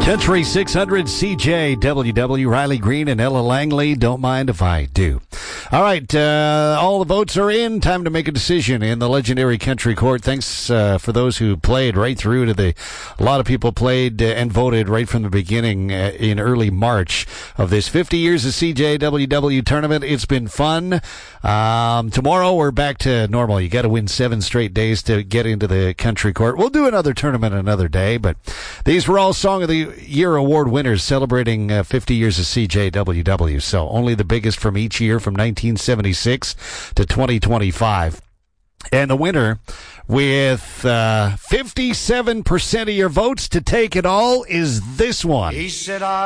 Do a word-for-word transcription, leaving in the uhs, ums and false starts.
Country six hundred C J W W, Riley Green and Ella Langley. Don't mind if I do. All right, uh, all the votes are in. Time to make a decision in the legendary Country Court. Thanks uh, for those who played right through to the. A lot of people played uh, and voted right from the beginning uh, in early March of this fifty years of C J W W tournament. It's been fun. Um, tomorrow we're back to normal. You got to win seven straight days to get into the Country Court. We'll do another tournament another day, but these were all Song of the Year award winners celebrating uh, fifty years of C J W W. So only the biggest from each year from nineteen seventy-six to twenty twenty-five. And the winner with uh, fifty-seven percent of your votes to take it all is this one. He said, I